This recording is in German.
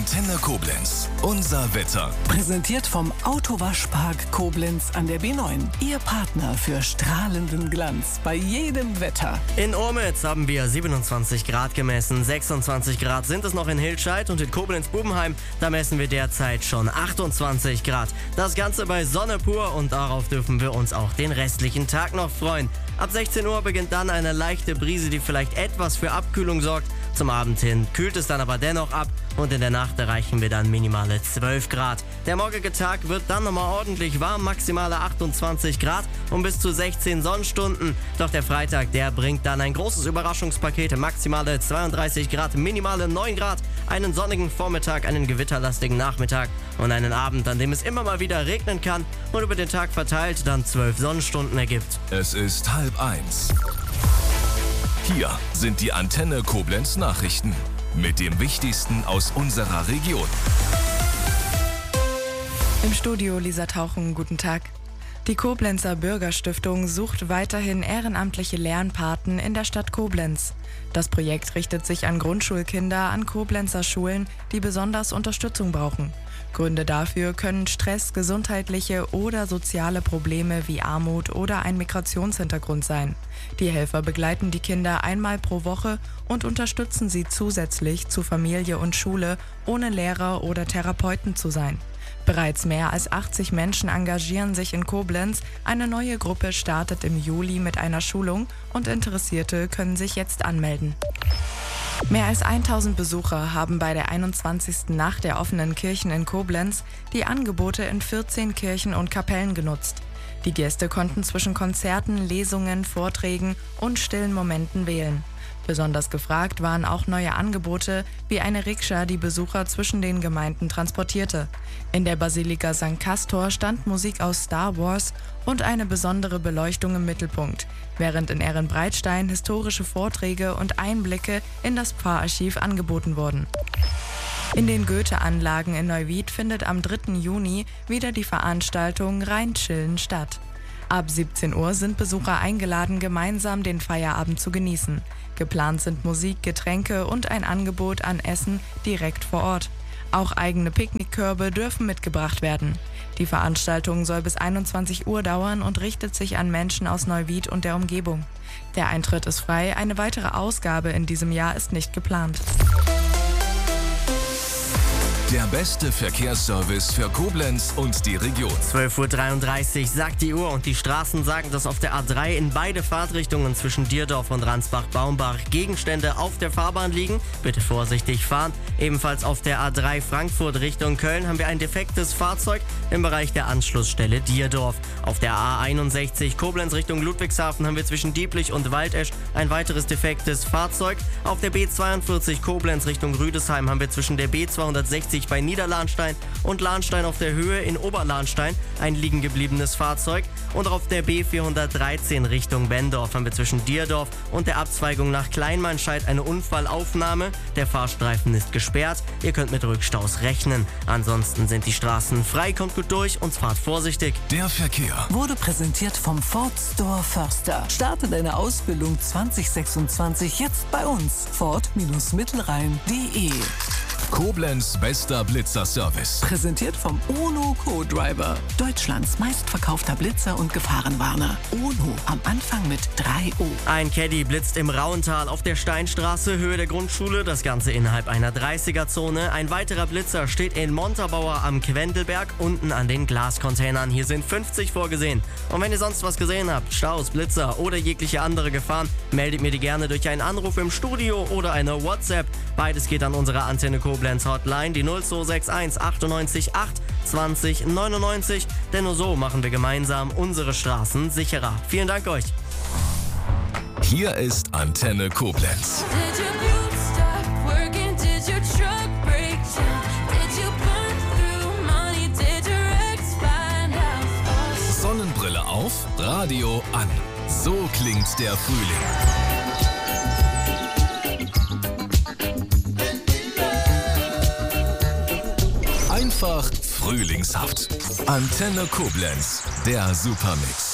Antenne Koblenz. Unser Wetter. Präsentiert vom Autowaschpark Koblenz an der B9. Ihr Partner für strahlenden Glanz bei jedem Wetter. In Urmitz haben wir 27 Grad gemessen. 26 Grad sind es noch in Hildscheid und in Koblenz-Bubenheim. Da messen wir derzeit schon 28 Grad. Das Ganze bei Sonne pur und darauf dürfen wir uns auch den restlichen Tag noch freuen. Ab 16 Uhr beginnt dann eine leichte Brise, die vielleicht etwas für Abkühlung sorgt. Zum Abend hin kühlt es dann aber dennoch ab und in der Nacht erreichen wir dann minimale 12 Grad. Der morgige Tag wird dann nochmal ordentlich warm, maximale 28 Grad und bis zu 16 Sonnenstunden. Doch der Freitag, der bringt dann ein großes Überraschungspaket, maximale 32 Grad, minimale 9 Grad, einen sonnigen Vormittag, einen gewitterlastigen Nachmittag und einen Abend, an dem es immer mal wieder regnen kann und über den Tag verteilt dann 12 Sonnenstunden ergibt. Es ist 12:30. Hier sind die Antenne Koblenz Nachrichten mit dem Wichtigsten aus unserer Region. Im Studio Lisa Tauchen, guten Tag. Die Koblenzer Bürgerstiftung sucht weiterhin ehrenamtliche Lernpaten in der Stadt Koblenz. Das Projekt richtet sich an Grundschulkinder an Koblenzer Schulen, die besonders Unterstützung brauchen. Gründe dafür können Stress, gesundheitliche oder soziale Probleme wie Armut oder ein Migrationshintergrund sein. Die Helfer begleiten die Kinder einmal pro Woche und unterstützen sie zusätzlich zu Familie und Schule, ohne Lehrer oder Therapeuten zu sein. Bereits mehr als 80 Menschen engagieren sich in Koblenz. Eine neue Gruppe startet im Juli mit einer Schulung und Interessierte können sich jetzt anmelden. Mehr als 1000 Besucher haben bei der 21. Nacht der offenen Kirchen in Koblenz die Angebote in 14 Kirchen und Kapellen genutzt. Die Gäste konnten zwischen Konzerten, Lesungen, Vorträgen und stillen Momenten wählen. Besonders gefragt waren auch neue Angebote, wie eine Rikscha, die Besucher zwischen den Gemeinden transportierte. In der Basilika St. Castor stand Musik aus Star Wars und eine besondere Beleuchtung im Mittelpunkt, während in Ehrenbreitstein historische Vorträge und Einblicke in das Pfarrarchiv angeboten wurden. In den Goethe-Anlagen in Neuwied findet am 3. Juni wieder die Veranstaltung Rheinchillen statt. Ab 17 Uhr sind Besucher eingeladen, gemeinsam den Feierabend zu genießen. Geplant sind Musik, Getränke und ein Angebot an Essen direkt vor Ort. Auch eigene Picknickkörbe dürfen mitgebracht werden. Die Veranstaltung soll bis 21 Uhr dauern und richtet sich an Menschen aus Neuwied und der Umgebung. Der Eintritt ist frei, eine weitere Ausgabe in diesem Jahr ist nicht geplant. Der beste Verkehrsservice für Koblenz und die Region. 12:33 Uhr sagt die Uhr und die Straßen sagen, dass auf der A3 in beide Fahrtrichtungen zwischen Dierdorf und Ransbach-Baumbach Gegenstände auf der Fahrbahn liegen. Bitte vorsichtig fahren. Ebenfalls auf der A3 Frankfurt Richtung Köln haben wir ein defektes Fahrzeug im Bereich der Anschlussstelle Dierdorf. Auf der A61 Koblenz Richtung Ludwigshafen haben wir zwischen Dieblich und Waldesch ein weiteres defektes Fahrzeug. Auf der B42 Koblenz Richtung Rüdesheim haben wir zwischen der B260 bei Niederlahnstein und Lahnstein auf der Höhe in Oberlahnstein ein liegen gebliebenes Fahrzeug. Und auf der B413 Richtung Bendorf haben wir zwischen Dierdorf und der Abzweigung nach Kleinmannscheid eine Unfallaufnahme. Der Fahrstreifen ist gesperrt. Ihr könnt mit Rückstaus rechnen. Ansonsten sind die Straßen frei, kommt gut durch und fahrt vorsichtig. Der Verkehr Wurde präsentiert vom Ford Store Förster. Starte deine Ausbildung 2026 jetzt bei uns. Ford-Mittelrhein.de. Koblenz bester Blitzer-Service. Präsentiert vom Ono Co-Driver. Deutschlands meistverkaufter Blitzer und Gefahrenwarner. Ono am Anfang mit 3O. Ein Caddy blitzt im Rauental auf der Steinstraße, Höhe der Grundschule, das Ganze innerhalb einer 30er-Zone. Ein weiterer Blitzer steht in Montabaur am Quendelberg, unten an den Glascontainern. Hier sind 50 vorgesehen. Und wenn ihr sonst was gesehen habt, Staus, Blitzer oder jegliche andere Gefahren, meldet mir die gerne durch einen Anruf im Studio oder eine WhatsApp. Beides geht an unsere Antenne Koblenz Hotline, die 0261 98 8 20 99. Denn nur so machen wir gemeinsam unsere Straßen sicherer. Vielen Dank euch. Hier ist Antenne Koblenz. Sonnenbrille auf, Radio an. So klingt der Frühling. Einfach frühlingshaft. Antenne Koblenz, der Supermix.